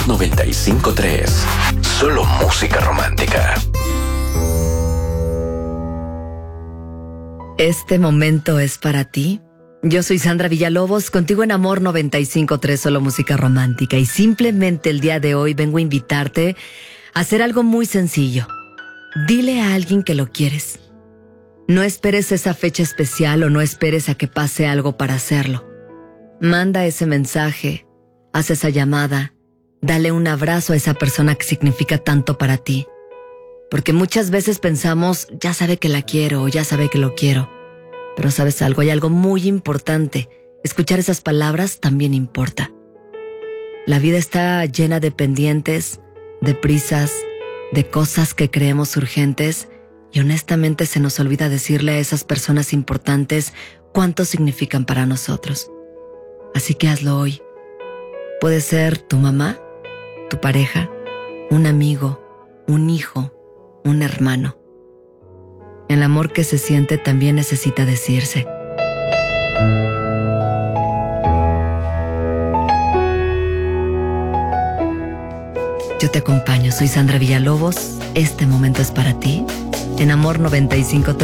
95.3. Solo música romántica. Este momento es para ti. Yo soy Sandra Villalobos, contigo en Amor 95.3, solo música romántica. Y simplemente el día de hoy vengo a invitarte a hacer algo muy sencillo. Dile a alguien que lo quieres. No esperes esa fecha especial o no esperes a que pase algo para hacerlo. Manda ese mensaje, haz esa llamada, dale un abrazo a esa persona que significa tanto para ti. Porque muchas veces pensamos, ya sabe que la quiero o ya sabe que lo quiero. Pero ¿sabes algo? Hay algo muy importante. Escuchar esas palabras también importa. La vida está llena de pendientes, de prisas, de cosas que creemos urgentes y honestamente se nos olvida decirle a esas personas importantes cuánto significan para nosotros. Así que hazlo hoy. Puede ser tu mamá, tu pareja, un amigo, un hijo, un hermano. El amor que se siente también necesita decirse. Yo te acompaño, soy Sandra Villalobos. Este momento es para ti. En Amor 95.3.